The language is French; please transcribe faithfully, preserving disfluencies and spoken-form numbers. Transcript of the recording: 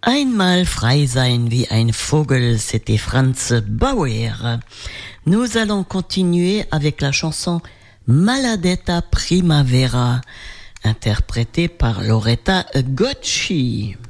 Einmal frei sein wie ein Vogel, c'était Franz Bauer. Nous allons continuer avec la chanson Maladetta Primavera, interprétée par Loretta Gocci.